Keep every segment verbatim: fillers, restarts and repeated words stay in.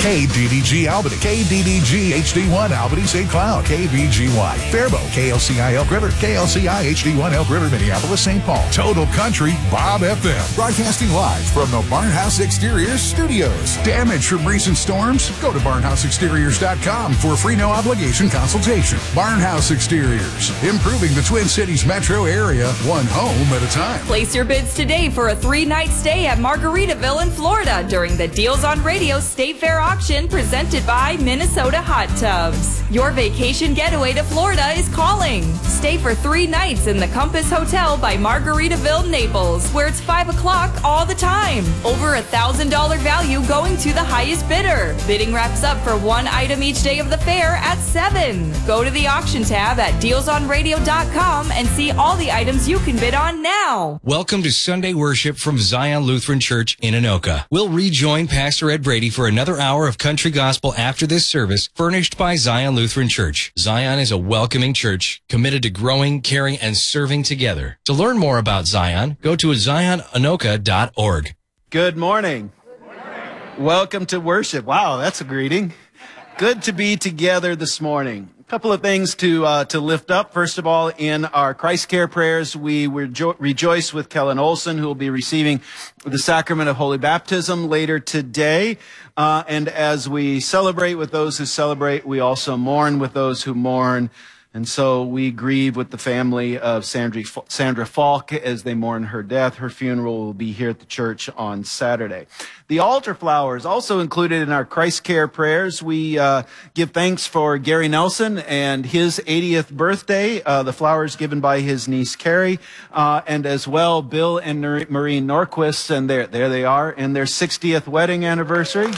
K D D G Albany, K D D G H D one Albany Saint Cloud, K V G Y Faribault, K L C I Elk River, K L C I H D one Elk River, Minneapolis, Saint Paul. Total Country Bob F M. Broadcasting live from the Barnhouse Exteriors studios. Damage from recent storms? Go to barnhouse exteriors dot com for a free no obligation consultation. Barnhouse Exteriors, improving the Twin Cities metro area, one home at a time. Place your bids today for a three-night stay at Margaritaville in Florida during the Deals on Radio State Fair auction presented by Minnesota Hot Tubs. Your vacation getaway to Florida is calling. Stay for three nights in the Compass Hotel by Margaritaville, Naples, where it's five o'clock all the time. Over a one thousand dollars value going to the highest bidder. Bidding wraps up for one item each day of the fair at seven. Go to the auction tab at deals on radio dot com and see all the items you can bid on now. Welcome to Sunday worship from Zion Lutheran Church in Anoka. We'll rejoin Pastor Ed Brady for another hour of country gospel after this service, furnished by Zion Lutheran Church. Zion is a welcoming church committed to growing, caring, and serving together. To learn more about Zion, go to zion anoka dot org. Good morning. Good morning. Welcome to worship. Wow, that's a greeting. Good to be together this morning. A couple of things to uh, to lift up. First of all, in our Christ Care prayers, we rejo- rejoice with Kellen Olson, who will be receiving the sacrament of Holy Baptism later today. Uh, and as we celebrate with those who celebrate, we also mourn with those who mourn. And so we grieve with the family of Sandra, Sandra Falk as they mourn her death. Her funeral will be here at the church on Saturday. The altar flowers also included in our Christ Care prayers. We uh, give thanks for Gary Nelson and his eightieth birthday, uh, the flowers given by his niece Carrie, uh, and as well Bill and Marie Norquist, and there, there they are, in their sixtieth wedding anniversary.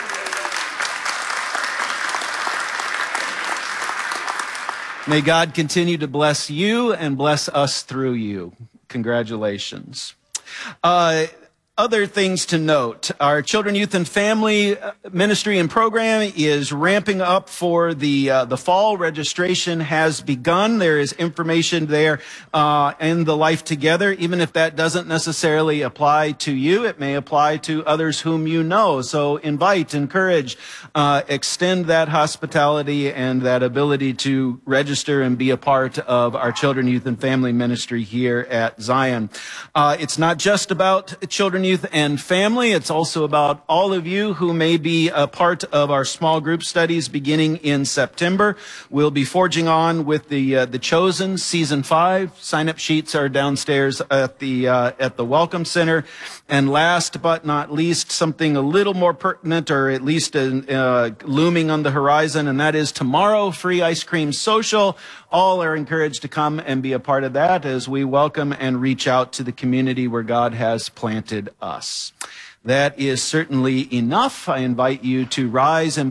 May God continue to bless you and bless us through you. Congratulations. Uh, Other things to note. Our Children, Youth, and Family Ministry and Program is ramping up for the uh, the fall. Registration has begun. There is information there uh, in the Life Together. Even if that doesn't necessarily apply to you, it may apply to others whom you know. So invite, encourage, uh, extend that hospitality and that ability to register and be a part of our Children, Youth, and Family Ministry here at Zion. Uh, it's not just about children, youth, and family. It's also about all of you who may be a part of our small group studies beginning in September. We'll be forging on with the uh, the Chosen season five. Sign-up sheets are downstairs at the uh, at the Welcome Center. And last but not least, something a little more pertinent, or at least uh, looming on the horizon, and that is tomorrow, Free Ice Cream Social. All are encouraged to come and be a part of that as we welcome and reach out to the community where God has planted us. That is certainly enough. I invite you to rise and